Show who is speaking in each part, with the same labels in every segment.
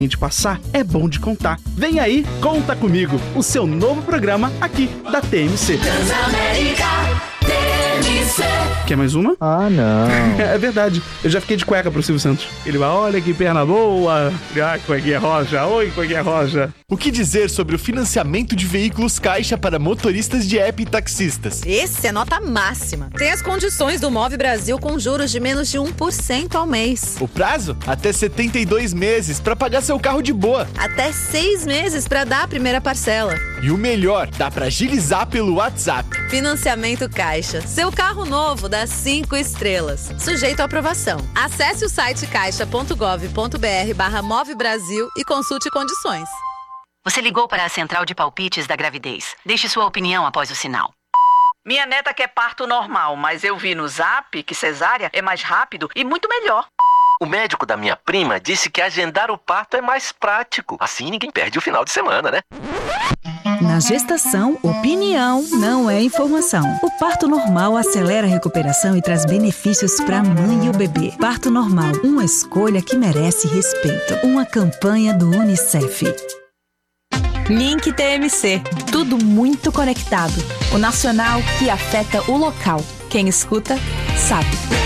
Speaker 1: de passar, é bom de contar. Vem aí, Conta Comigo, o seu novo programa aqui da TMC.
Speaker 2: Transamérica TMC.
Speaker 1: Quer mais uma?
Speaker 3: Ah, não.
Speaker 1: É verdade, eu já fiquei de cueca pro Silvio Santos. Ele vai, olha que perna boa. Ah, cuequinha roja, oi cuequinha roja.
Speaker 4: O que dizer sobre o financiamento de veículos Caixa para motoristas de app e taxistas?
Speaker 5: Esse é nota máxima. Tem as condições do Move Brasil com juros de menos de 1% ao mês.
Speaker 4: O prazo? Até 72 meses para pagar seu carro de boa.
Speaker 5: Até 6 meses para dar a primeira parcela.
Speaker 4: E o melhor, dá para agilizar pelo WhatsApp.
Speaker 5: Financiamento Caixa. Seu carro novo dá 5 estrelas. Sujeito à aprovação. Acesse o site caixa.gov.br/Move Brasil e consulte condições.
Speaker 6: Você ligou para a central de palpites da gravidez. Deixe sua opinião após o sinal.
Speaker 7: Minha neta quer parto normal, mas eu vi no Zap que cesárea é mais rápido e muito melhor.
Speaker 8: O médico da minha prima disse que agendar o parto é mais prático. Assim ninguém perde o final de semana, né?
Speaker 9: Na gestação, opinião não é informação. O parto normal acelera a recuperação e traz benefícios para a mãe e o bebê. Parto normal, uma escolha que merece respeito. Uma campanha do UNICEF.
Speaker 10: Link TMC. Tudo muito conectado. O nacional que afeta o local. Quem escuta, sabe.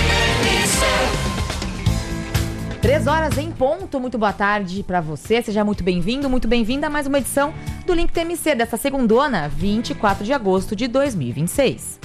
Speaker 11: 3 horas em ponto. Muito boa tarde pra você. Seja muito bem-vindo, muito bem-vinda a mais uma edição do Link TMC desta segundona, 24 de agosto de 2026.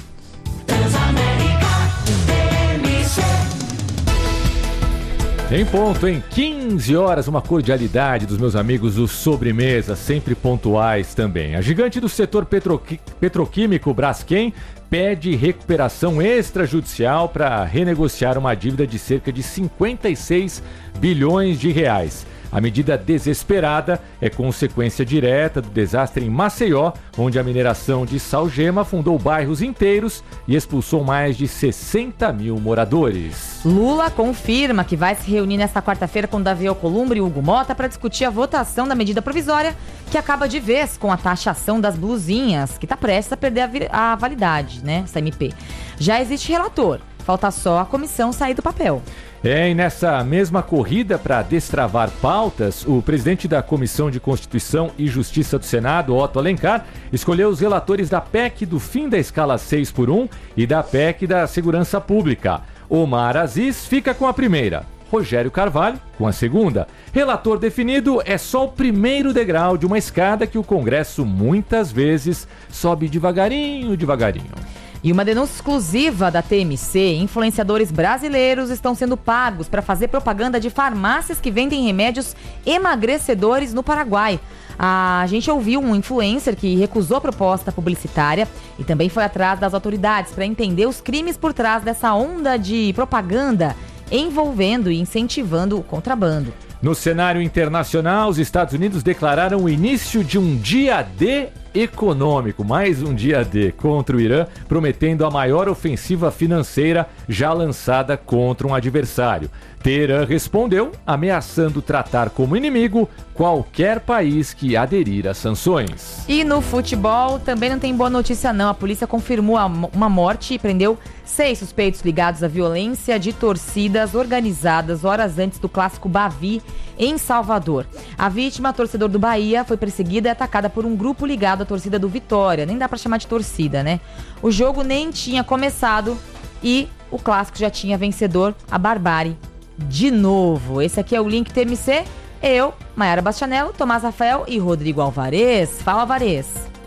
Speaker 12: Em ponto, em 15 horas, uma cordialidade dos meus amigos do Sobremesa, sempre pontuais também. A gigante do setor petroquímico Braskem pede recuperação extrajudicial para renegociar uma dívida de cerca de 56 bilhões de reais. A medida desesperada é consequência direta do desastre em Maceió, onde a mineração de salgema afundou bairros inteiros e expulsou mais de 60 mil moradores.
Speaker 11: Lula confirma que vai se reunir nesta quarta-feira com Davi Alcolumbre e Hugo Mota para discutir a votação da medida provisória que acaba de vez com a taxação das blusinhas, que está prestes a perder a validade, né? Essa MP. Já existe relator, falta só a comissão sair do papel.
Speaker 12: E nessa mesma corrida para destravar pautas, o presidente da Comissão de Constituição e Justiça do Senado, Otto Alencar, escolheu os relatores da PEC do fim da escala 6x1 e da PEC da Segurança Pública. Omar Aziz fica com a primeira, Rogério Carvalho com a segunda. Relator definido é só o primeiro degrau de uma escada que o Congresso muitas vezes sobe devagarinho.
Speaker 11: E uma denúncia exclusiva da TMC, influenciadores brasileiros estão sendo pagos para fazer propaganda de farmácias que vendem remédios emagrecedores no Paraguai. A gente ouviu um influencer que recusou a proposta publicitária e também foi atrás das autoridades para entender os crimes por trás dessa onda de propaganda envolvendo e incentivando o contrabando.
Speaker 12: No cenário internacional, os Estados Unidos declararam o início de um dia D econômico, mais um dia D contra o Irã, prometendo a maior ofensiva financeira já lançada contra um adversário. Teherã respondeu, ameaçando tratar como inimigo qualquer país que aderir às sanções.
Speaker 11: E no futebol também não tem boa notícia não. A polícia confirmou uma morte e prendeu 6 suspeitos ligados à violência de torcidas organizadas horas antes do clássico Bavi em Salvador. A vítima, torcedor do Bahia, foi perseguida e atacada por um grupo ligado à torcida do Vitória. Nem dá pra chamar de torcida, né? O jogo nem tinha começado e o clássico já tinha vencedor, a Barbárie. De novo, esse aqui é o Link TMC. Eu, Maiara Bastianello, Tomás Rafael e Rodrigo Alvarez. Fala, Alvarez.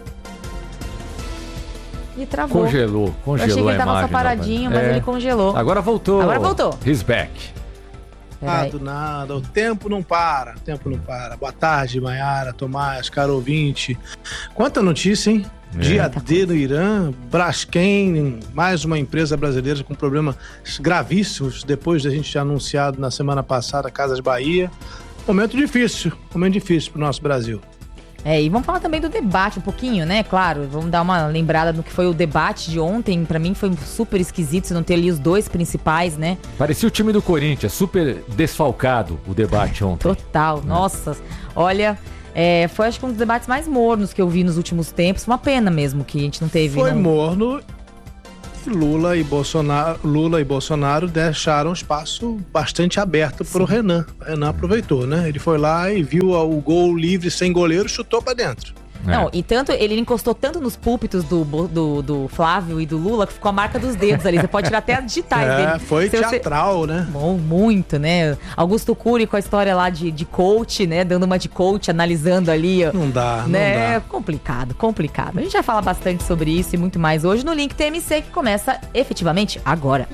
Speaker 11: E travou.
Speaker 12: Congelou
Speaker 11: Eu achei que ele tava só paradinho, mas ele congelou.
Speaker 12: Agora voltou. He's back.
Speaker 13: Do nada, o tempo não para. Boa tarde, Maiara, Tomás, caro ouvinte. Quanta notícia, hein? Dia D no Irã, Braskem, mais uma empresa brasileira com problemas gravíssimos, depois da gente ter anunciado na semana passada a Casas Bahia. Momento difícil pro nosso Brasil.
Speaker 11: E vamos falar também do debate um pouquinho, né? Claro, vamos dar uma lembrada no que foi o debate de ontem. Pra mim foi super esquisito você não ter ali os dois principais, né?
Speaker 12: Parecia o time do Corinthians, super desfalcado o debate ontem.
Speaker 11: Total, nossa. Olha, foi acho que um dos debates mais mornos que eu vi nos últimos tempos. Uma pena mesmo que a gente não teve.
Speaker 13: Foi morno Lula e Bolsonaro deixaram espaço bastante aberto para o Renan. O Renan aproveitou, né? Ele foi lá e viu o gol livre sem goleiro, chutou para dentro.
Speaker 11: Não, e tanto, ele encostou tanto nos púlpitos do Flávio e do Lula que ficou a marca dos dedos ali. Você pode tirar até as digitais dele.
Speaker 13: Foi teatral, né?
Speaker 11: Bom, muito, né? Augusto Cury com a história lá de coach, né? Dando uma de coach, analisando ali.
Speaker 13: Não dá,
Speaker 11: né?
Speaker 13: não dá.
Speaker 11: Complicado. A gente vai falar bastante sobre isso e muito mais hoje no Link TMC, que começa efetivamente agora.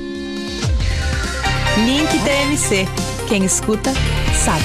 Speaker 10: Link TMC. Quem escuta, sabe.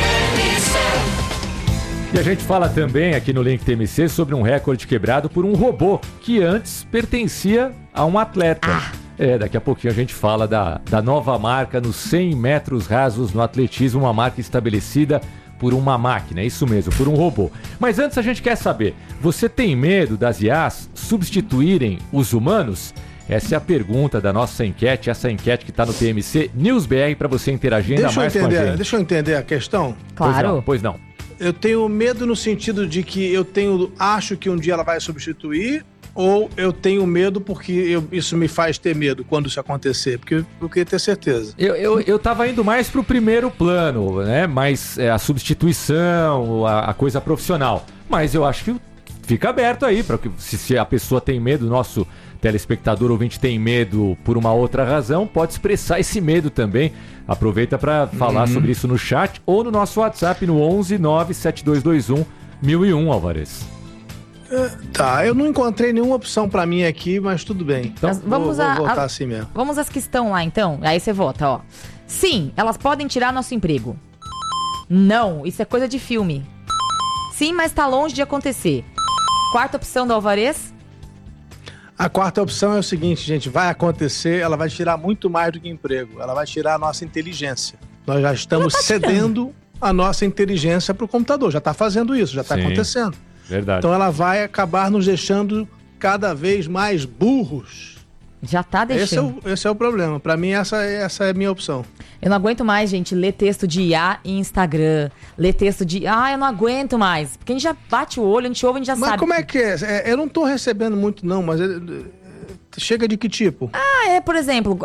Speaker 12: E a gente fala também aqui no Link TMC sobre um recorde quebrado por um robô que antes pertencia a um atleta. Daqui a pouquinho a gente fala da nova marca nos 100 metros rasos no atletismo, uma marca estabelecida por uma máquina, é isso mesmo, por um robô. Mas antes a gente quer saber, você tem medo das IAs substituírem os humanos? Essa é a pergunta da nossa enquete, essa enquete que está no TMC News BR para você interagir ainda mais com a gente.
Speaker 13: Deixa eu entender a questão.
Speaker 11: Claro.
Speaker 12: Pois não.
Speaker 13: Eu tenho medo no sentido de que acho que um dia ela vai substituir, ou eu tenho medo porque isso me faz ter medo quando isso acontecer? Porque eu queria ter certeza.
Speaker 12: Eu tava indo mais pro primeiro plano, né? Mais a substituição, a coisa profissional. Mas eu acho que fica aberto aí, para que se a pessoa tem medo, nosso telespectador ouvinte tem medo por uma outra razão, pode expressar esse medo também. Aproveita para falar sobre isso no chat ou no nosso WhatsApp no 11 97221 1001, Álvares.
Speaker 13: Tá, eu não encontrei nenhuma opção para mim aqui, mas tudo bem. Então vou votar assim mesmo.
Speaker 11: Vamos às que estão lá então, aí você vota, ó. Sim, elas podem tirar nosso emprego. Não, isso é coisa de filme. Sim, mas tá longe de acontecer. Quarta opção do Álvares.
Speaker 13: A quarta opção é o seguinte, gente, vai acontecer, ela vai tirar muito mais do que emprego, ela vai tirar a nossa inteligência. Nós já estamos cedendo a nossa inteligência para o computador, já está fazendo isso, já está acontecendo.
Speaker 12: Verdade.
Speaker 13: Então ela vai acabar nos deixando cada vez mais burros.
Speaker 11: Já tá deixando.
Speaker 13: Esse é o problema. Pra mim, essa é a minha opção.
Speaker 11: Eu não aguento mais, gente, ler texto de IA em Instagram. Ler texto de... eu não aguento mais. Porque a gente já bate o olho, a gente ouve, a gente já sabe.
Speaker 13: Mas como é que é? Eu não tô recebendo muito, não, mas... Chega de que tipo?
Speaker 11: Por exemplo,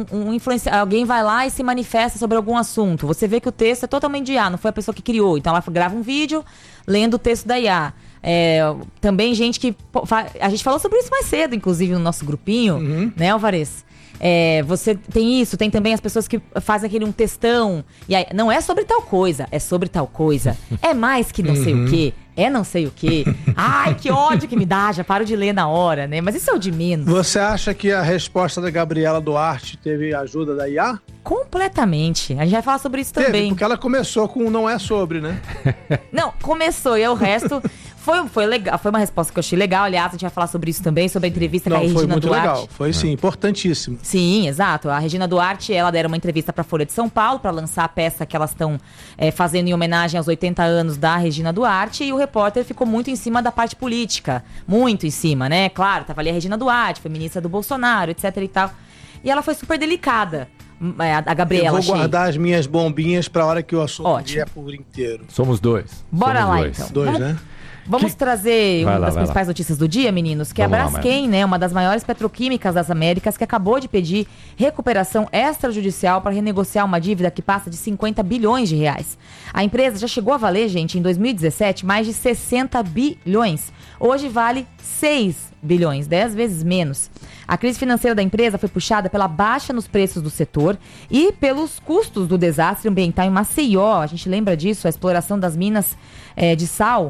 Speaker 11: alguém vai lá e se manifesta sobre algum assunto. Você vê que o texto é totalmente de IA, não foi a pessoa que criou. Então ela grava um vídeo lendo o texto da IA. Também gente que... A gente falou sobre isso mais cedo, inclusive, no nosso grupinho, né, Álvares? Você tem isso, tem também as pessoas que fazem aquele textão. E aí, não é sobre tal coisa, é sobre tal coisa. É mais que não sei o quê. É não sei o quê. Ai, que ódio que me dá, já paro de ler na hora, né? Mas isso é o de menos.
Speaker 13: Você acha que a resposta da Gabriela Duarte teve ajuda da IA?
Speaker 11: Completamente. A gente vai falar sobre isso também.
Speaker 13: Porque ela começou com não é sobre, né?
Speaker 11: Não, começou e o resto... Foi legal, foi uma resposta que eu achei legal. Aliás, a gente vai falar sobre isso também, sobre a entrevista com a Regina Duarte. Foi muito legal,
Speaker 13: foi sim, importantíssimo.
Speaker 11: Sim, exato. A Regina Duarte, ela deram uma entrevista para a Folha de São Paulo para lançar a peça que elas estão fazendo em homenagem aos 80 anos da Regina Duarte, e o repórter ficou muito em cima da parte política, muito em cima, né? Claro, tava ali a Regina Duarte, foi ministra do Bolsonaro, etc e tal. E ela foi super delicada. A Gabriela.
Speaker 13: Eu vou guardar as minhas bombinhas para a hora que o assunto vier por inteiro.
Speaker 12: Somos dois.
Speaker 11: Bora lá, então.
Speaker 13: Dois, né?
Speaker 11: Vamos trazer uma das principais notícias do dia, meninos, que é a Braskem, né, uma das maiores petroquímicas das Américas, que acabou de pedir recuperação extrajudicial para renegociar uma dívida que passa de 50 bilhões de reais. A empresa já chegou a valer, gente, em 2017, mais de 60 bilhões. Hoje vale 6 bilhões, 10 vezes menos. A crise financeira da empresa foi puxada pela baixa nos preços do setor e pelos custos do desastre ambiental em Maceió. A gente lembra disso, a exploração das minas de sal...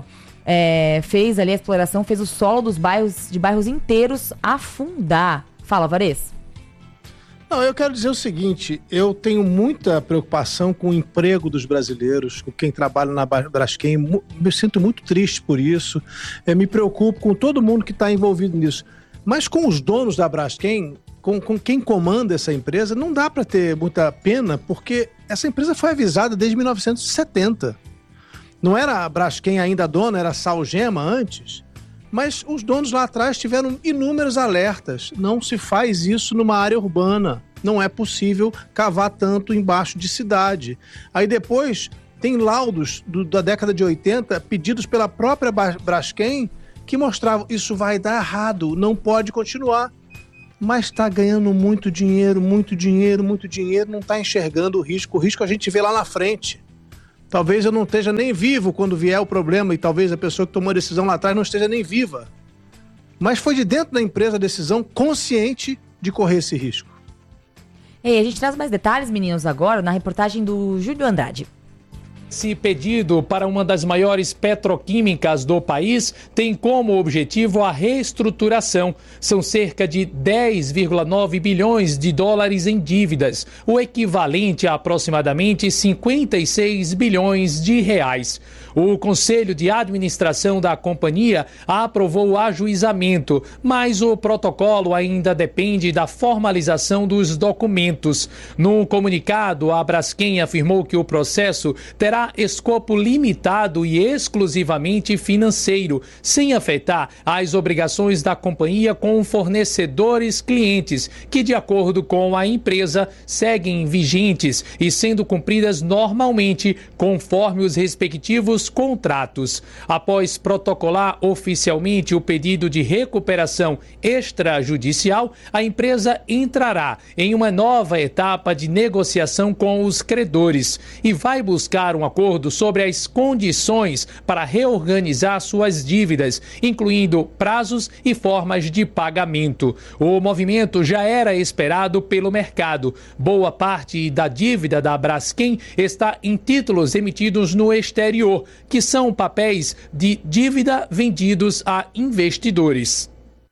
Speaker 11: fez ali a exploração, fez o solo dos bairros inteiros afundar. Fala, Álvares.
Speaker 13: Não, eu quero dizer o seguinte, eu tenho muita preocupação com o emprego dos brasileiros, com quem trabalha na Braskem, me sinto muito triste por isso, me preocupo com todo mundo que está envolvido nisso. Mas com os donos da Braskem, com quem comanda essa empresa, não dá para ter muita pena, porque essa empresa foi avisada desde 1970. Não era a Braskem ainda dona, era a Salgema antes, mas os donos lá atrás tiveram inúmeros alertas. Não se faz isso numa área urbana, não é possível cavar tanto embaixo de cidade. Aí depois tem laudos da década de 80 pedidos pela própria Braskem que mostravam isso vai dar errado, não pode continuar. mas está ganhando muito dinheiro, não está enxergando o risco. O risco a gente vê lá na frente. Talvez eu não esteja nem vivo quando vier o problema e talvez a pessoa que tomou a decisão lá atrás não esteja nem viva. Mas foi de dentro da empresa a decisão consciente de correr esse risco.
Speaker 11: A gente traz mais detalhes, meninos, agora na reportagem do Júlio Andrade.
Speaker 3: Esse pedido para uma das maiores petroquímicas do país tem como objetivo a reestruturação. São cerca de 10,9 bilhões de dólares em dívidas, o equivalente a aproximadamente 56 bilhões de reais. O Conselho de Administração da companhia aprovou o ajuizamento, mas o protocolo ainda depende da formalização dos documentos. No comunicado, a Braskem afirmou que o processo terá escopo limitado e exclusivamente financeiro, sem afetar as obrigações da companhia com fornecedores clientes, que, de acordo com a empresa, seguem vigentes e sendo cumpridas normalmente conforme os respectivos contratos. Após protocolar oficialmente o pedido de recuperação extrajudicial, a empresa entrará em uma nova etapa de negociação com os credores e vai buscar um acordo sobre as condições para reorganizar suas dívidas, incluindo prazos e formas de pagamento. O movimento já era esperado pelo mercado. Boa parte da dívida da Braskem está em títulos emitidos no exterior, que são papéis de dívida vendidos a investidores.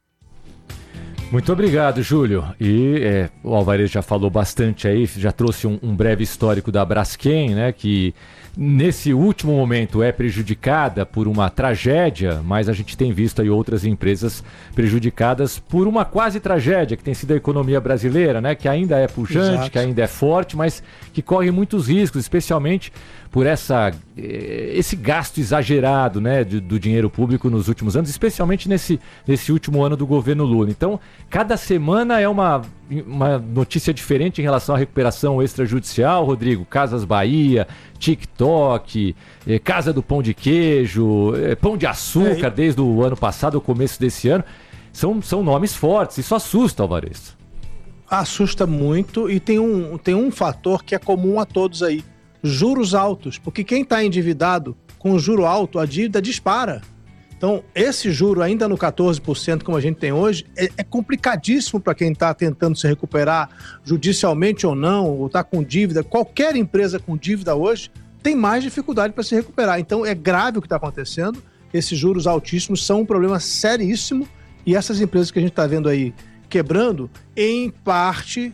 Speaker 12: Muito obrigado, Júlio. E o Alvarez já falou bastante aí, já trouxe um breve histórico da Braskem, né, que nesse último momento é prejudicada por uma tragédia, mas a gente tem visto aí outras empresas prejudicadas por uma quase tragédia, que tem sido a economia brasileira, né, que ainda é pujante, Exato. Que ainda é forte, mas que corre muitos riscos, especialmente por esse gasto exagerado, né, do dinheiro público nos últimos anos, especialmente nesse último ano do governo Lula. Então, cada semana é uma notícia diferente em relação à recuperação extrajudicial, Rodrigo. Casas Bahia, TikTok, Casa do Pão de Queijo, Pão de Açúcar, desde o ano passado, o começo desse ano. São nomes fortes, isso assusta, Alvarez.
Speaker 13: Assusta muito e tem um fator que é comum a todos aí. Juros altos, porque quem está endividado com juro alto, a dívida dispara. Então, esse juro ainda no 14%, como a gente tem hoje, é complicadíssimo para quem está tentando se recuperar judicialmente ou não, ou está com dívida. Qualquer empresa com dívida hoje tem mais dificuldade para se recuperar. Então, é grave o que está acontecendo. Esses juros altíssimos são um problema seríssimo e essas empresas que a gente está vendo aí quebrando, em parte,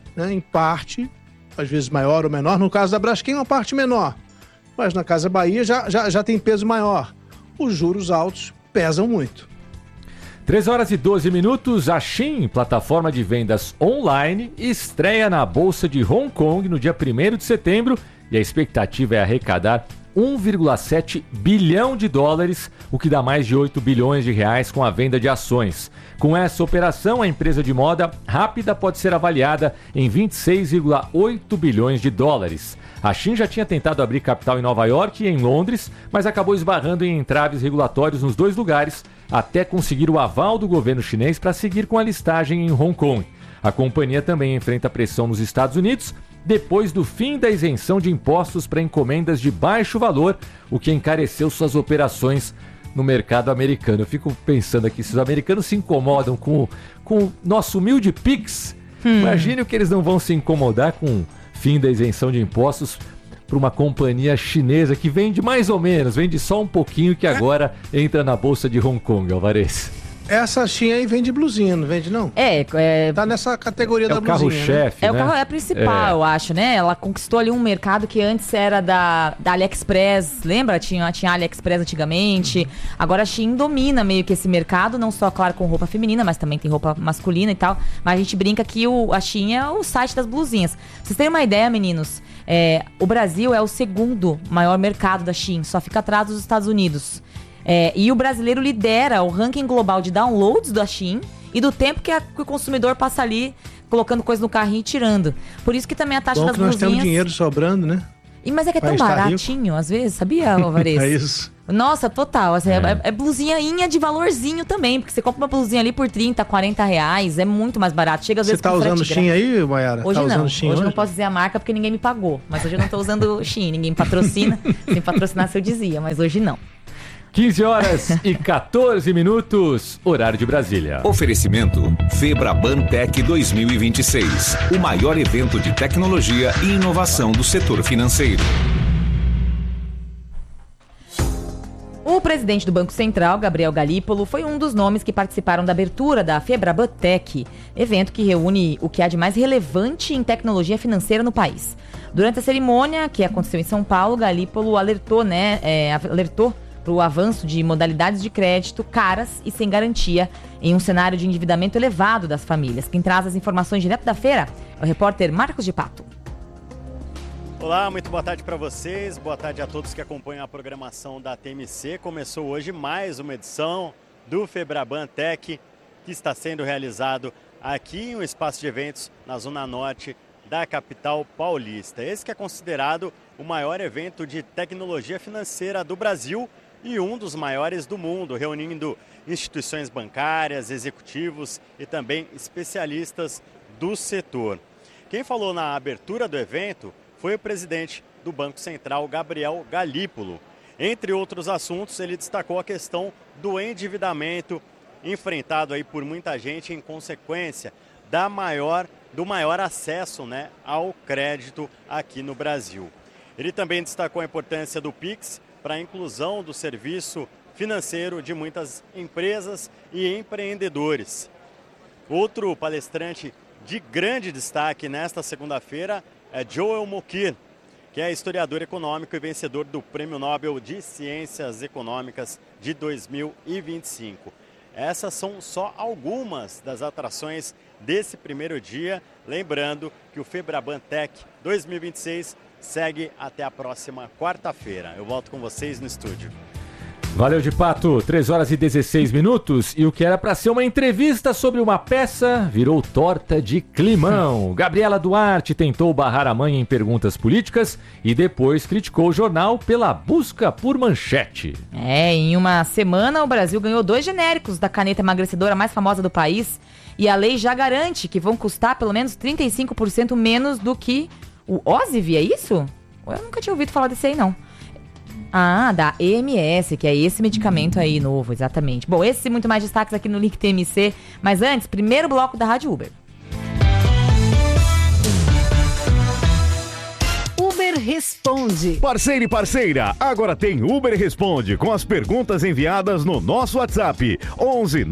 Speaker 13: às vezes maior ou menor, no caso da Braskem, uma parte menor, mas na Casa Bahia já tem peso maior. Os juros altos pesam muito.
Speaker 12: 3h12, a Shein, plataforma de vendas online, estreia na Bolsa de Hong Kong no dia 1º de setembro e a expectativa é arrecadar 1,7 bilhão de dólares, o que dá mais de 8 bilhões de reais com a venda de ações. Com essa operação, a empresa de moda rápida pode ser avaliada em 26,8 bilhões de dólares. A Shein já tinha tentado abrir capital em Nova York e em Londres, mas acabou esbarrando em entraves regulatórios nos dois lugares, até conseguir o aval do governo chinês para seguir com a listagem em Hong Kong. A companhia também enfrenta pressão nos Estados Unidos, depois do fim da isenção de impostos para encomendas de baixo valor, o que encareceu suas operações no mercado americano. Eu fico pensando aqui, se os americanos se incomodam com o nosso humilde Pix, imagine o que eles não vão se incomodar com o fim da isenção de impostos para uma companhia chinesa que vende mais ou menos, vende só um pouquinho, que agora entra na Bolsa de Hong Kong, Alvarez.
Speaker 13: Essa Shein aí vende blusinha, não vende não? Tá nessa categoria da blusinha.
Speaker 12: Carro-chefe,
Speaker 11: né? O carro é principal, eu acho, né? Ela conquistou ali um mercado que antes era da AliExpress, lembra? Tinha AliExpress antigamente. Agora a Shein domina meio que esse mercado, não só, claro, com roupa feminina, mas também tem roupa masculina e tal. Mas a gente brinca que a Shein é o site das blusinhas. Pra vocês terem uma ideia, meninos, o Brasil é o segundo maior mercado da Shein, só fica atrás dos Estados Unidos. E o brasileiro lidera o ranking global de downloads da Shein e do tempo que o consumidor passa ali colocando coisa no carrinho e tirando. Por isso que também a taxa das blusinhas...
Speaker 13: nós temos dinheiro sobrando, né?
Speaker 11: Mas é que é tão baratinho, às vezes, sabia, Alvarez?
Speaker 13: É isso.
Speaker 11: Nossa, total. Assim, é blusinha de valorzinho também, porque você compra uma blusinha ali por 30, 40 reais, é muito mais barato. Chega às vezes
Speaker 13: com frete grátis. Você tá usando Shein aí, Mayara?
Speaker 11: Hoje
Speaker 13: tá
Speaker 11: não.
Speaker 13: Usando Shein
Speaker 11: hoje não posso dizer a marca porque ninguém me pagou. Mas hoje eu não tô usando Shein, ninguém me patrocina. Se me patrocinasse eu dizia, mas hoje não.
Speaker 12: 15 horas e 14 minutos, horário de Brasília.
Speaker 14: Oferecimento Febraban Tech 2026, o maior evento de tecnologia e inovação do setor financeiro.
Speaker 11: O presidente do Banco Central, Gabriel Galípolo, foi um dos nomes que participaram da abertura da Febraban Tech, evento que reúne o que há de mais relevante em tecnologia financeira no país. Durante a cerimônia, que aconteceu em São Paulo, Galípolo alertou para o avanço de modalidades de crédito caras e sem garantia em um cenário de endividamento elevado das famílias. Quem traz as informações direto da feira é o repórter Marcos de Pato.
Speaker 15: Olá, muito boa tarde para vocês, boa tarde a todos que acompanham a programação da TMC. Começou hoje mais uma edição do Febraban Tech, que está sendo realizado aqui em um espaço de eventos na zona norte da capital paulista. Esse que é considerado o maior evento de tecnologia financeira do Brasil e um dos maiores do mundo, reunindo instituições bancárias, executivos e também especialistas do setor. Quem falou na abertura do evento foi o presidente do Banco Central, Gabriel Galípolo. Entre outros assuntos, ele destacou a questão do endividamento enfrentado aí por muita gente em consequência do maior acesso, ao crédito aqui no Brasil. Ele também destacou a importância do Pix para a inclusão do serviço financeiro de muitas empresas e empreendedores. Outro palestrante de grande destaque nesta segunda-feira é Joel Mokir, que é historiador econômico e vencedor do Prêmio Nobel de Ciências Econômicas de 2025. Essas são só algumas das atrações desse primeiro dia. Lembrando que o Febraban Tech 2026 segue até a próxima quarta-feira. Eu volto com vocês no estúdio.
Speaker 12: Valeu, de Pato. 3 horas e 16 minutos. E o que era para ser uma entrevista sobre uma peça virou torta de climão. Gabriela Duarte tentou barrar a mãe em perguntas políticas e depois criticou o jornal pela busca por manchete.
Speaker 11: Em uma semana o Brasil ganhou 2 genéricos da caneta emagrecedora mais famosa do país. E a lei já garante que vão custar pelo menos 35% menos do que o Ozivy, é isso? Eu nunca tinha ouvido falar desse aí, não. Da EMS, que é esse medicamento aí novo, exatamente. Bom, esses e muito mais destaques aqui no Link TMC. Mas antes, primeiro bloco da Rádio Uber.
Speaker 16: Uber Responde.
Speaker 17: Parceiro e parceira, agora tem Uber Responde com as perguntas enviadas no nosso WhatsApp 11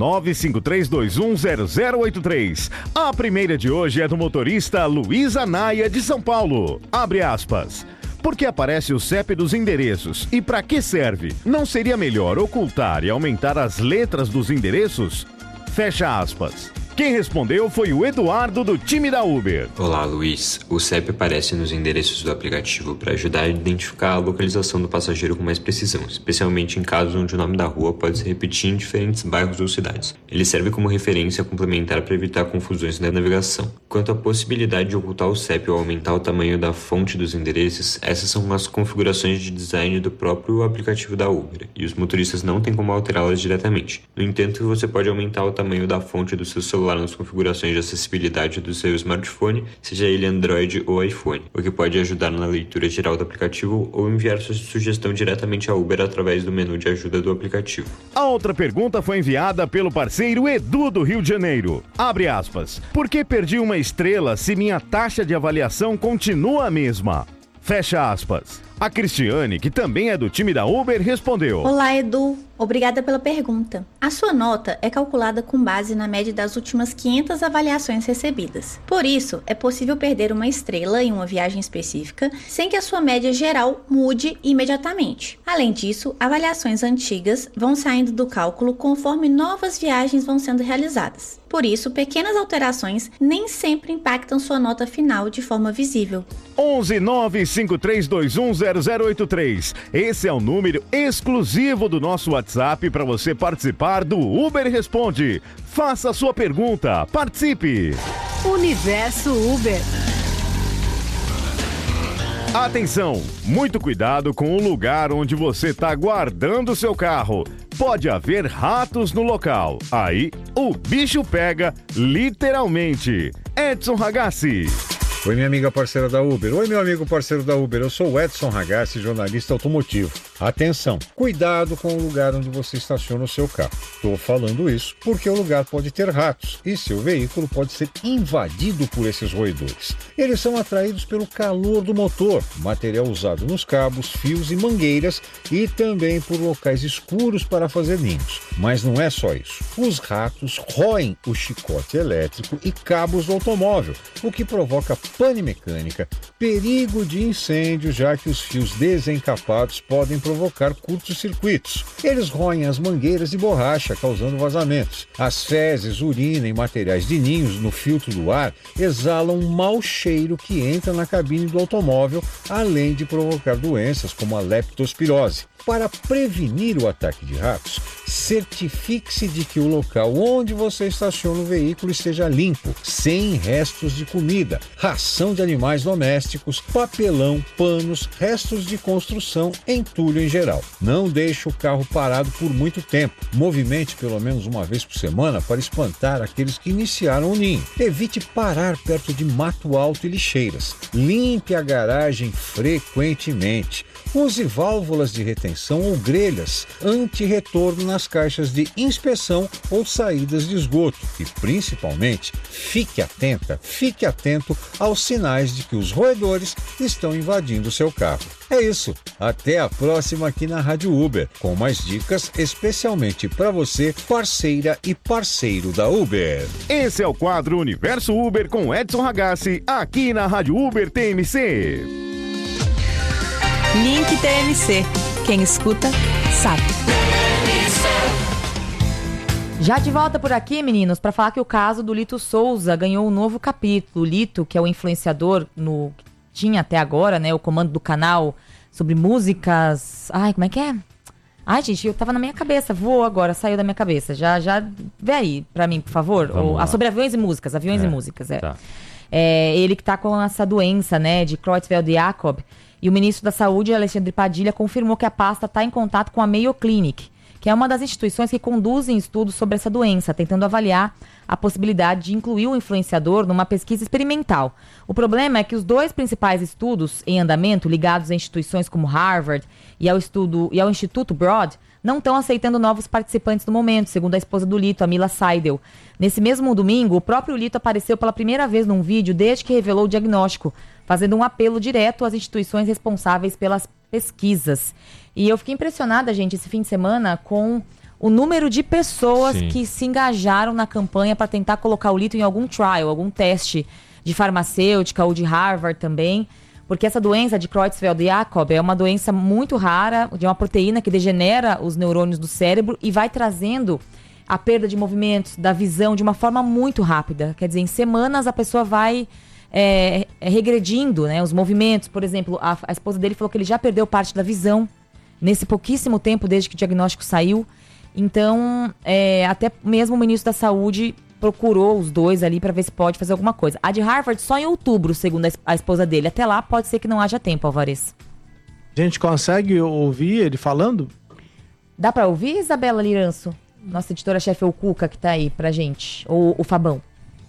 Speaker 17: 95321 0083. A primeira de hoje é do motorista Luiz Anaia de São Paulo. Abre aspas. Por que aparece o CEP dos endereços e para que serve? Não seria melhor ocultar e aumentar as letras dos endereços? Fecha aspas. Quem respondeu foi o Eduardo do time da Uber.
Speaker 18: Olá, Luiz. O CEP aparece nos endereços do aplicativo para ajudar a identificar a localização do passageiro com mais precisão, especialmente em casos onde o nome da rua pode se repetir em diferentes bairros ou cidades. Ele serve como referência complementar para evitar confusões na navegação. Quanto à possibilidade de ocultar o CEP ou aumentar o tamanho da fonte dos endereços, essas são as configurações de design do próprio aplicativo da Uber, e os motoristas não têm como alterá-las diretamente. No entanto, você pode aumentar o tamanho da fonte do seu celular nas configurações de acessibilidade do seu smartphone, seja ele Android ou iPhone, o que pode ajudar na leitura geral do aplicativo ou enviar sua sugestão diretamente à Uber através do menu de ajuda do aplicativo.
Speaker 17: A outra pergunta foi enviada pelo parceiro Edu do Rio de Janeiro. Abre aspas. Por que perdi uma estrela se minha taxa de avaliação continua a mesma? Fecha aspas. A Cristiane, que também é do time da Uber, respondeu.
Speaker 19: Olá, Edu. Obrigada pela pergunta. A sua nota é calculada com base na média das últimas 500 avaliações recebidas. Por isso, é possível perder uma estrela em uma viagem específica sem que a sua média geral mude imediatamente. Além disso, avaliações antigas vão saindo do cálculo conforme novas viagens vão sendo realizadas. Por isso, pequenas alterações nem sempre impactam sua nota final de forma visível.
Speaker 17: 11 95321 0083. Esse é o número exclusivo do nosso WhatsApp para você participar do Uber Responde. Faça a sua pergunta, participe!
Speaker 16: Universo Uber.
Speaker 17: Atenção, muito cuidado com o lugar onde você está guardando o seu carro. Pode haver ratos no local. Aí, o bicho pega literalmente. Edson Ragazzi.
Speaker 20: Oi, minha amiga parceira da Uber. Oi, meu amigo parceiro da Uber. Eu sou o Edson Ragazzi, jornalista automotivo. Atenção, cuidado com o lugar onde você estaciona o seu carro. Estou falando isso porque o lugar pode ter ratos e seu veículo pode ser invadido por esses roedores. Eles são atraídos pelo calor do motor, material usado nos cabos, fios e mangueiras e também por locais escuros para fazer ninhos. Mas não é só isso. Os ratos roem o chicote elétrico e cabos do automóvel, o que provoca pane mecânica, perigo de incêndio, já que os fios desencapados podem provocar curtos-circuitos. Eles roem as mangueiras de borracha, causando vazamentos. As fezes, urina e materiais de ninhos no filtro do ar exalam um mau cheiro que entra na cabine do automóvel, além de provocar doenças como a leptospirose. Para prevenir o ataque de ratos, certifique-se de que o local onde você estaciona o veículo esteja limpo, sem restos de comida, ração de animais domésticos, papelão, panos, restos de construção, entulho em geral. Não deixe o carro parado por muito tempo. Movimente pelo menos uma vez por semana para espantar aqueles que iniciaram o ninho. Evite parar perto de mato alto e lixeiras. Limpe a garagem frequentemente. Use válvulas de retenção ou grelhas anti-retorno nas caixas de inspeção ou saídas de esgoto. E, principalmente, fique atento aos sinais de que os roedores estão invadindo seu carro. É isso. Até a próxima aqui na Rádio Uber, com mais dicas especialmente para você, parceira e parceiro da Uber.
Speaker 17: Esse é o quadro Universo Uber com Edson Ragazzi, aqui na Rádio Uber TMC.
Speaker 10: Link TMC. Quem escuta, sabe.
Speaker 11: Já de volta por aqui, meninos, para falar que o caso do Lito Souza ganhou um novo capítulo. O Lito, que é o influenciador que tinha até agora, né, o comando do canal sobre músicas... Ai, como é que é? Ai, gente, eu tava na minha cabeça, voou agora, saiu da minha cabeça. Já vê aí pra mim, por favor. Sobre aviões e músicas, e músicas,
Speaker 12: Tá.
Speaker 11: Ele que tá com essa doença, né, de Creutzfeldt-Jakob. E o ministro da Saúde, Alexandre Padilha, confirmou que a pasta está em contato com a Mayo Clinic, que é uma das instituições que conduzem estudos sobre essa doença, tentando avaliar a possibilidade de incluir o influenciador numa pesquisa experimental. O problema é que os dois principais estudos em andamento, ligados a instituições como Harvard e ao Instituto Broad, não estão aceitando novos participantes no momento, segundo a esposa do Lito, a Mila Seidel. Nesse mesmo domingo, o próprio Lito apareceu pela primeira vez num vídeo desde que revelou o diagnóstico, fazendo um apelo direto às instituições responsáveis pelas pesquisas. E eu fiquei impressionada, gente, esse fim de semana com o número de pessoas que se engajaram na campanha para tentar colocar o Lito em algum trial, algum teste de farmacêutica ou de Harvard também, porque essa doença de Creutzfeldt-Jakob é uma doença muito rara, de uma proteína que degenera os neurônios do cérebro e vai trazendo a perda de movimentos, da visão, de uma forma muito rápida. Quer dizer, em semanas a pessoa vai regredindo, né, os movimentos. Por exemplo, a esposa dele falou que ele já perdeu parte da visão nesse pouquíssimo tempo desde que o diagnóstico saiu. Então, até mesmo o ministro da Saúde procurou os dois ali para ver se pode fazer alguma coisa. A de Harvard só em outubro, segundo a esposa dele. Até lá pode ser que não haja tempo, Alvarez.
Speaker 13: A gente consegue ouvir ele falando?
Speaker 11: Dá para ouvir, Isabela Liranço? Nossa editora-chefe, o Cuca, que tá aí pra gente. Ou o Fabão?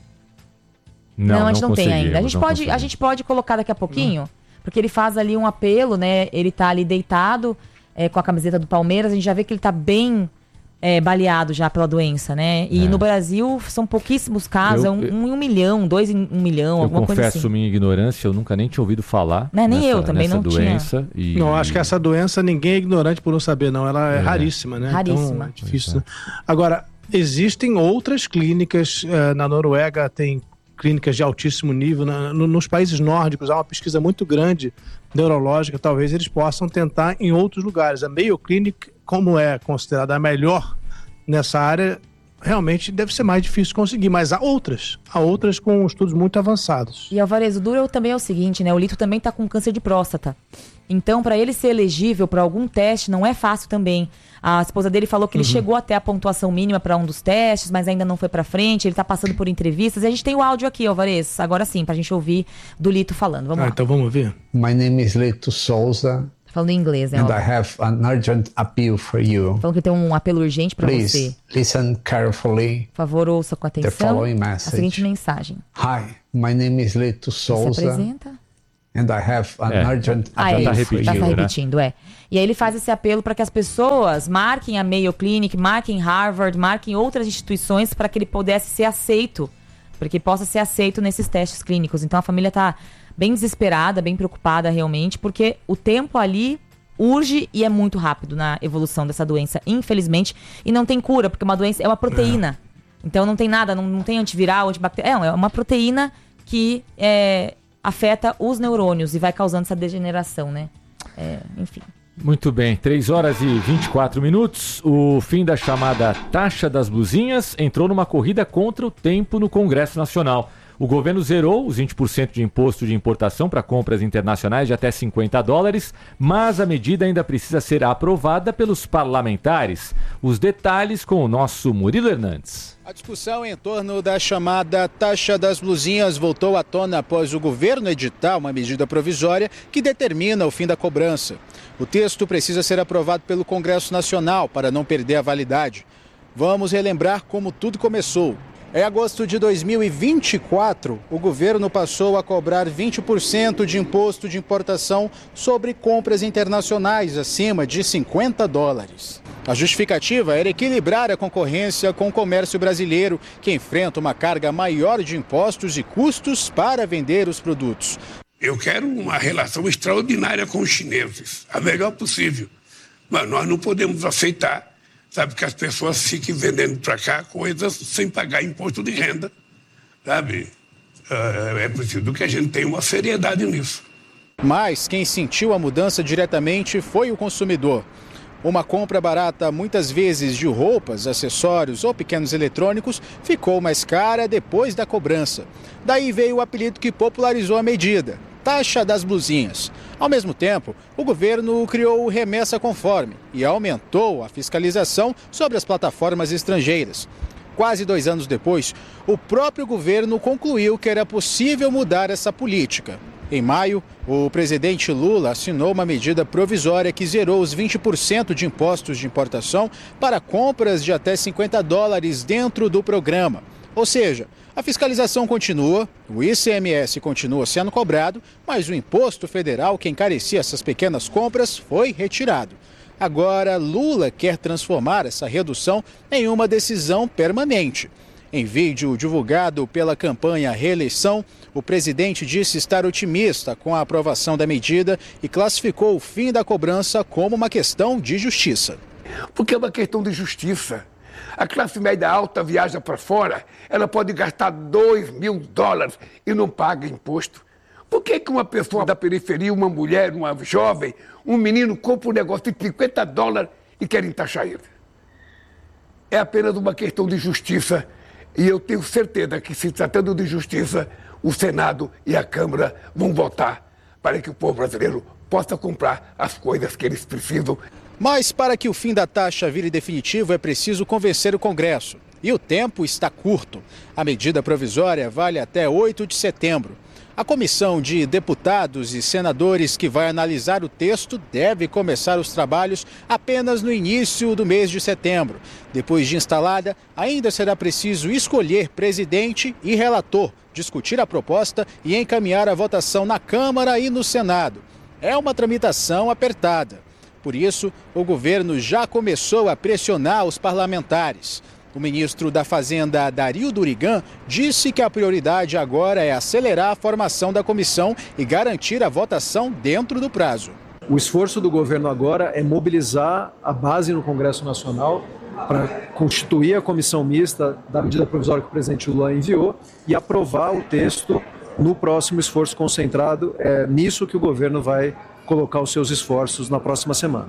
Speaker 11: Não, a gente não tem ainda. A gente pode colocar daqui a pouquinho, porque ele faz ali um apelo, né? Ele tá ali deitado com a camiseta do Palmeiras. A gente já vê que ele tá bem baleado já pela doença, né? E no Brasil são pouquíssimos casos, um milhão, 2 em 1 milhão, alguma coisa assim.
Speaker 12: Eu confesso minha ignorância, eu nunca nem tinha ouvido falar
Speaker 11: nem eu também não
Speaker 13: doença. Não, acho que essa doença ninguém é ignorante por não saber, não. Ela é raríssima, né?
Speaker 11: Raríssima.
Speaker 13: Então, é difícil. Né? Agora, existem outras clínicas, na Noruega tem clínicas de altíssimo nível, nos países nórdicos há uma pesquisa muito grande neurológica, talvez eles possam tentar em outros lugares. A Mayo Clinic, como é considerada a melhor nessa área, realmente deve ser mais difícil conseguir, mas há outras com estudos muito avançados.
Speaker 11: E Alvarez, o duro também é o seguinte, né? O Lito também tá com câncer de próstata. Então, para ele ser elegível para algum teste, não é fácil também. A esposa dele falou que ele chegou até a pontuação mínima para um dos testes, mas ainda não foi para frente. Ele está passando por entrevistas. E a gente tem o áudio aqui, Alvarez. Agora sim, para a gente ouvir do Lito falando. Vamos lá.
Speaker 13: Então vamos ouvir.
Speaker 21: My name is Lito Souza.
Speaker 11: Falando em inglês, né?
Speaker 21: And I have an urgent appeal for you.
Speaker 11: Falando que tem um apelo urgente para você.
Speaker 21: Please listen carefully.
Speaker 11: Por favor, ouça com
Speaker 21: The
Speaker 11: atenção
Speaker 21: following
Speaker 11: a
Speaker 21: message.
Speaker 11: seguinte mensagem.
Speaker 21: Hi, my name is Lito
Speaker 11: Se
Speaker 21: Souza.
Speaker 11: apresenta.
Speaker 21: And I have an urgent appeal for you.
Speaker 11: Tá repetindo, é. E aí ele faz esse apelo para que as pessoas marquem a Mayo Clinic, marquem Harvard, marquem outras instituições para que ele pudesse ser aceito, para que possa ser aceito nesses testes clínicos. Então a família está bem desesperada, bem preocupada realmente, porque o tempo ali urge e é muito rápido na evolução dessa doença, infelizmente, e não tem cura, porque uma doença é uma proteína. Então não tem nada, não tem antiviral, antibacteriano, é uma proteína que afeta os neurônios e vai causando essa degeneração, né? Enfim.
Speaker 12: Muito bem, 3 horas e 24 minutos. O fim da chamada taxa das blusinhas entrou numa corrida contra o tempo no Congresso Nacional. O governo zerou os 20% de imposto de importação para compras internacionais de até $50, mas a medida ainda precisa ser aprovada pelos parlamentares. Os detalhes com o nosso Murilo Hernandes.
Speaker 22: A discussão em torno da chamada taxa das blusinhas voltou à tona após o governo editar uma medida provisória que determina o fim da cobrança. O texto precisa ser aprovado pelo Congresso Nacional para não perder a validade. Vamos relembrar como tudo começou. Em agosto de 2024, o governo passou a cobrar 20% de imposto de importação sobre compras internacionais acima de $50. A justificativa era equilibrar a concorrência com o comércio brasileiro, que enfrenta uma carga maior de impostos e custos para vender os produtos.
Speaker 23: Eu quero uma relação extraordinária com os chineses, a melhor possível. Mas nós não podemos aceitar, sabe, que as pessoas fiquem vendendo para cá coisas sem pagar imposto de renda, sabe? É preciso que a gente tenha uma seriedade nisso.
Speaker 22: Mas quem sentiu a mudança diretamente foi o consumidor. Uma compra barata, muitas vezes de roupas, acessórios ou pequenos eletrônicos, ficou mais cara depois da cobrança. Daí veio o apelido que popularizou a medida: taxa das blusinhas. Ao mesmo tempo, o governo criou o Remessa Conforme e aumentou a fiscalização sobre as plataformas estrangeiras. Quase 2 anos depois, o próprio governo concluiu que era possível mudar essa política. Em maio, o presidente Lula assinou uma medida provisória que zerou os 20% de impostos de importação para compras de até $50 dentro do programa. Ou seja, a fiscalização continua, o ICMS continua sendo cobrado, mas o imposto federal que encarecia essas pequenas compras foi retirado. Agora, Lula quer transformar essa redução em uma decisão permanente. Em vídeo divulgado pela campanha Reeleição, o presidente disse estar otimista com a aprovação da medida e classificou o fim da cobrança como uma questão de justiça.
Speaker 23: Porque é uma questão de justiça. A classe média alta viaja para fora, ela pode gastar $2.000 e não paga imposto. Por que uma pessoa da periferia, uma mulher, uma jovem, um menino compra um negócio de $50 e querem taxar ele? É apenas uma questão de justiça. E eu tenho certeza que, se tratando de justiça, o Senado e a Câmara vão votar para que o povo brasileiro possa comprar as coisas que eles precisam.
Speaker 22: Mas para que o fim da taxa vire definitivo, é preciso convencer o Congresso. E o tempo está curto. A medida provisória vale até 8 de setembro. A comissão de deputados e senadores que vai analisar o texto deve começar os trabalhos apenas no início do mês de setembro. Depois de instalada, ainda será preciso escolher presidente e relator, discutir a proposta e encaminhar a votação na Câmara e no Senado. É uma tramitação apertada. Por isso, o governo já começou a pressionar os parlamentares. O ministro da Fazenda, Dario Durigan, disse que a prioridade agora é acelerar a formação da comissão e garantir a votação dentro do prazo.
Speaker 24: O esforço do governo agora é mobilizar a base no Congresso Nacional para constituir a comissão mista da medida provisória que o presidente Lula enviou e aprovar o texto no próximo esforço concentrado. É nisso que o governo vai colocar os seus esforços na próxima semana.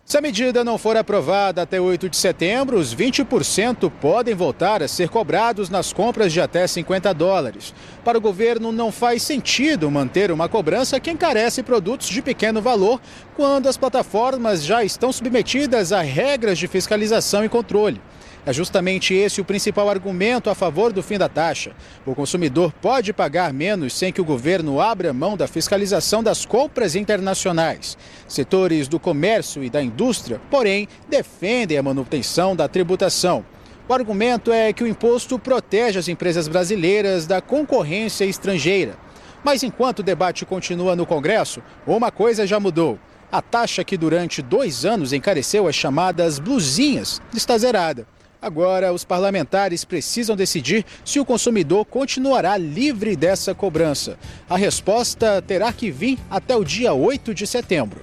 Speaker 22: Se a medida não for aprovada até 8 de setembro, os 20% podem voltar a ser cobrados nas compras de até $50. Para o governo, não faz sentido manter uma cobrança que encarece produtos de pequeno valor quando as plataformas já estão submetidas a regras de fiscalização e controle. É justamente esse o principal argumento a favor do fim da taxa. O consumidor pode pagar menos sem que o governo abra mão da fiscalização das compras internacionais. Setores do comércio e da indústria, porém, defendem a manutenção da tributação. O argumento é que o imposto protege as empresas brasileiras da concorrência estrangeira. Mas enquanto o debate continua no Congresso, uma coisa já mudou. A taxa que durante 2 anos encareceu as chamadas blusinhas está zerada. Agora, os parlamentares precisam decidir se o consumidor continuará livre dessa cobrança. A resposta terá que vir até o dia 8 de setembro.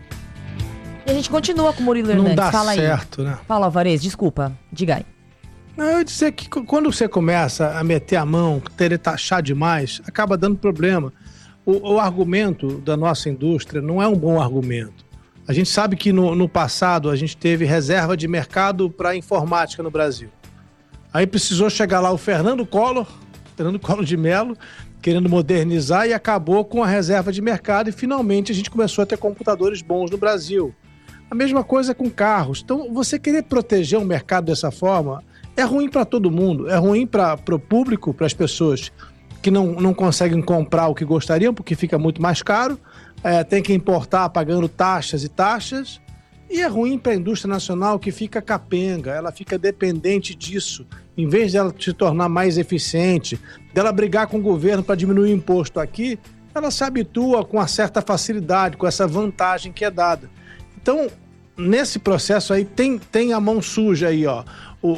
Speaker 11: E a gente continua com o Murilo Hernandes.
Speaker 13: Não dá
Speaker 11: Fala
Speaker 13: certo,
Speaker 11: aí.
Speaker 13: Né?
Speaker 11: Fala, Alvarez, desculpa. Diga aí.
Speaker 13: Eu ia dizer que quando você começa a meter a mão, querer taxar demais, acaba dando problema. O argumento da nossa indústria não é um bom argumento. A gente sabe que no passado a gente teve reserva de mercado para informática no Brasil. Aí precisou chegar lá o Fernando Collor de Mello, querendo modernizar, e acabou com a reserva de mercado e finalmente a gente começou a ter computadores bons no Brasil. A mesma coisa com carros. Então, você querer proteger o mercado dessa forma é ruim para todo mundo. É ruim para o público, para as pessoas que não conseguem comprar o que gostariam porque fica muito mais caro. Tem que importar pagando taxas e taxas, e é ruim para a indústria nacional que fica capenga, ela fica dependente disso. Em vez dela se tornar mais eficiente, dela brigar com o governo para diminuir o imposto aqui, ela se habitua com uma certa facilidade, com essa vantagem que é dada. Então, nesse processo aí, tem a mão suja aí, ó.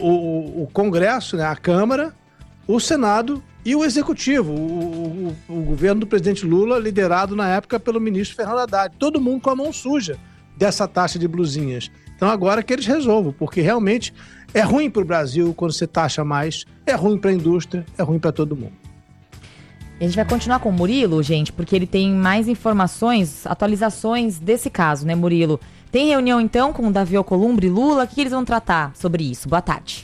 Speaker 13: O Congresso, né, a Câmara, o Senado e o Executivo, o governo do presidente Lula, liderado na época pelo ministro Fernando Haddad. Todo mundo com a mão suja dessa taxa de blusinhas. Então agora que eles resolvam, porque realmente é ruim para o Brasil quando você taxa mais, é ruim para a indústria, é ruim para todo mundo.
Speaker 11: A gente vai continuar com o Murilo, gente, porque ele tem mais informações, atualizações desse caso, né, Murilo? Tem reunião então com o Davi Alcolumbre e Lula, o que eles vão tratar sobre isso? Boa tarde.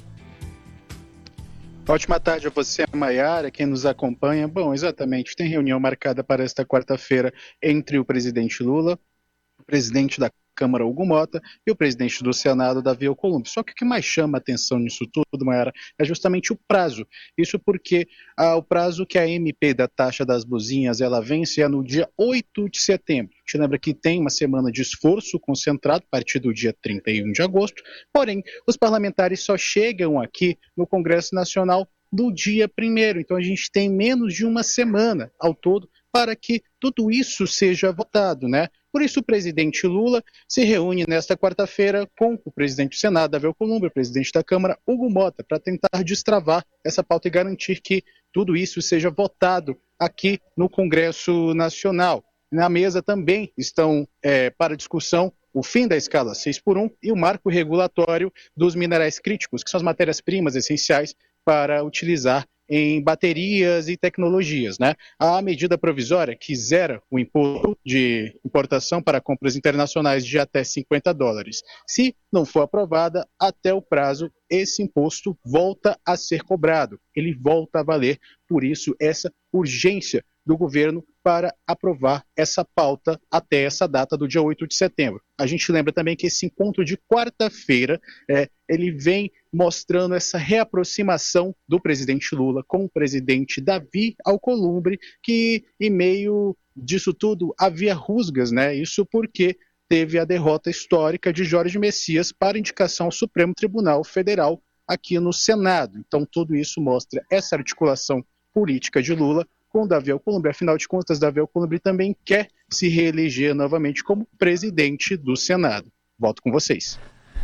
Speaker 1: Ótima tarde a você, a Maiara, quem nos acompanha. Bom, exatamente, tem reunião marcada para esta quarta-feira entre o presidente Lula, o presidente da Câmara, Hugo Mota, e o presidente do Senado, Davi Alcolumbre. Só que o que mais chama a atenção nisso tudo, Maiara, é justamente o prazo. Isso porque o prazo que a MP da taxa das blusinhas, ela vence é no dia 8 de setembro. A gente lembra que tem uma semana de esforço concentrado a partir do dia 31 de agosto, porém, os parlamentares só chegam aqui no Congresso Nacional no dia 1º. Então, a gente tem menos de uma semana ao todo para que tudo isso seja votado, né? Por isso, o presidente Lula se reúne nesta quarta-feira com o presidente do Senado, Davi Alcolumbre, o presidente da Câmara, Hugo Mota, para tentar destravar essa pauta e garantir que tudo isso seja votado aqui no Congresso Nacional. Na mesa também estão para discussão o fim da escala 6x1 e o marco regulatório dos minerais críticos, que são as matérias-primas essenciais para utilizar em baterias e tecnologias, né? A medida provisória que zera o imposto de importação para compras internacionais de até $50. Se não for aprovada, até o prazo, esse imposto volta a ser cobrado, ele volta a valer. Por isso, essa urgência do governo para aprovar essa pauta até essa data do dia 8 de setembro. A gente lembra também que esse encontro de quarta-feira, ele vem mostrando essa reaproximação do presidente Lula com o presidente Davi Alcolumbre, que em meio disso tudo havia rusgas, né? Isso porque teve a derrota histórica de Jorge Messias para indicação ao Supremo Tribunal Federal aqui no Senado. Então tudo isso mostra essa articulação política de Lula com Davi Alcolumbre. Afinal de contas, Davi Alcolumbre também quer se reeleger novamente como presidente do Senado. Volto com vocês.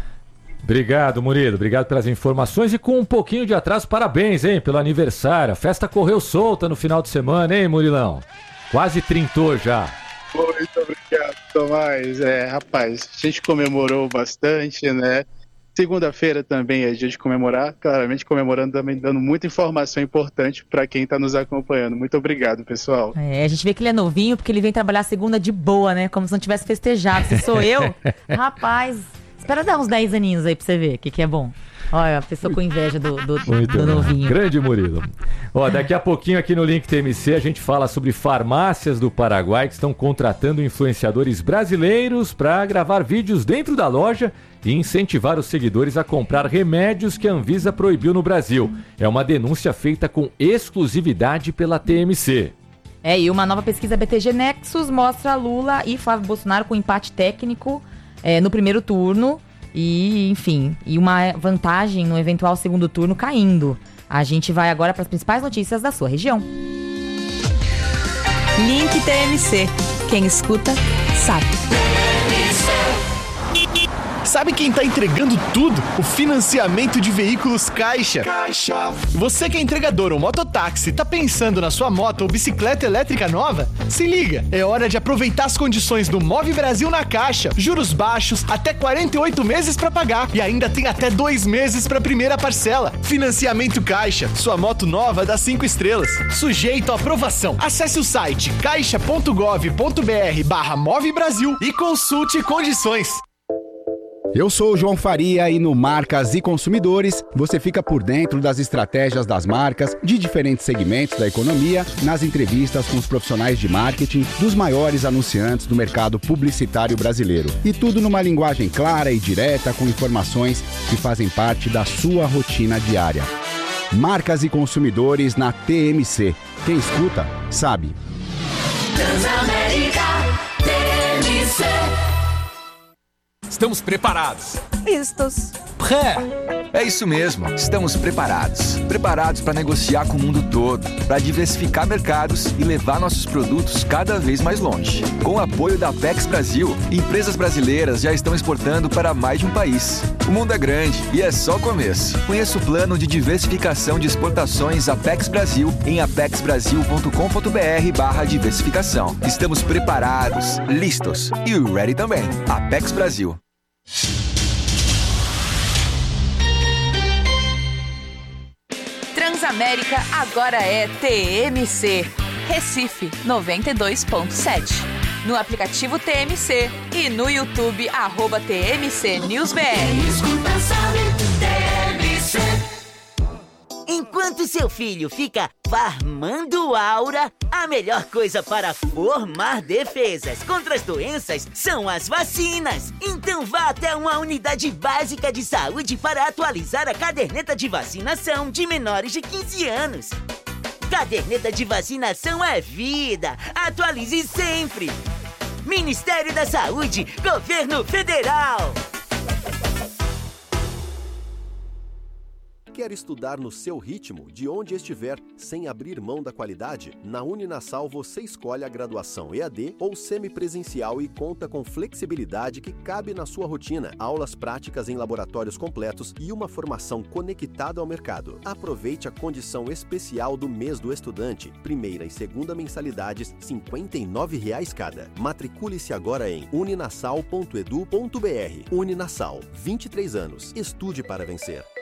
Speaker 12: Obrigado, Murilo. Obrigado pelas informações e com um pouquinho de atraso, parabéns, hein, pelo aniversário. A festa correu solta no final de semana, hein, Murilão? Quase trintou já.
Speaker 1: Muito obrigado, Tomás. Rapaz, a gente comemorou bastante, né? Segunda-feira também é dia de comemorar, claramente comemorando também, dando muita informação importante para quem está nos acompanhando. Muito obrigado, pessoal.
Speaker 11: A gente vê que ele é novinho porque ele vem trabalhar segunda de boa, né? Como se não tivesse festejado. Se sou eu, rapaz, espera dar uns 10 aninhos aí pra você ver o que é bom. Olha, a pessoa com inveja do novinho.
Speaker 12: Grande Murilo. Daqui a pouquinho aqui no Link TMC a gente fala sobre farmácias do Paraguai que estão contratando influenciadores brasileiros para gravar vídeos dentro da loja e incentivar os seguidores a comprar remédios que a Anvisa proibiu no Brasil. É uma denúncia feita com exclusividade pela TMC.
Speaker 11: E uma nova pesquisa BTG Nexus mostra Lula e Flávio Bolsonaro com empate técnico no primeiro turno. E, enfim, uma vantagem no eventual segundo turno caindo. A gente vai agora para as principais notícias da sua região.
Speaker 10: Link TMC. Quem escuta, sabe.
Speaker 2: Sabe quem tá entregando tudo? O financiamento de veículos Caixa. Você que é entregador ou mototáxi, tá pensando na sua moto ou bicicleta elétrica nova? Se liga, é hora de aproveitar as condições do Move Brasil na Caixa. Juros baixos, até 48 meses para pagar e ainda tem até 2 meses para primeira parcela. Financiamento Caixa, sua moto nova dá 5 estrelas. Sujeito à aprovação. Acesse o site caixa.gov.br/Move Brasil e consulte condições.
Speaker 4: Eu sou o João Faria e no Marcas e Consumidores você fica por dentro das estratégias das marcas de diferentes segmentos da economia, nas entrevistas com os profissionais de marketing dos maiores anunciantes do mercado publicitário brasileiro. E tudo numa linguagem clara e direta com informações que fazem parte da sua rotina diária. Marcas e Consumidores na TMC. Quem escuta, sabe.
Speaker 5: Transamérica TMC.
Speaker 6: Estamos preparados.
Speaker 10: Vistos.
Speaker 6: É isso mesmo, estamos preparados. Preparados para negociar com o mundo todo, para diversificar mercados e levar nossos produtos cada vez mais longe. Com o apoio da Apex Brasil, empresas brasileiras já estão exportando para mais de um país. O mundo é grande e é só o começo. Conheça o plano de diversificação de exportações Apex Brasil em apexbrasil.com.br/diversificação. Estamos preparados, listos e ready também. Apex Brasil.
Speaker 10: Transamérica agora é TMC. Recife 92.7. No aplicativo TMC e no YouTube @TMC News BR.
Speaker 5: Escuta, sabe, TMC.
Speaker 25: Enquanto seu filho fica farmando aura, a melhor coisa para formar defesas contra as doenças são as vacinas. Então vá até uma unidade básica de saúde para atualizar a caderneta de vacinação de menores de 15 anos. Caderneta de vacinação é vida. Atualize sempre. Ministério da Saúde, Governo Federal.
Speaker 26: Quer estudar no seu ritmo, de onde estiver, sem abrir mão da qualidade? Na Uninasal você escolhe a graduação EAD ou semipresencial e conta com flexibilidade que cabe na sua rotina, aulas práticas em laboratórios completos e uma formação conectada ao mercado. Aproveite a condição especial do mês do estudante. Primeira e segunda mensalidades, R$ 59,00 cada. Matricule-se agora em uninasal.edu.br. Uninasal, 23 anos. Estude para vencer.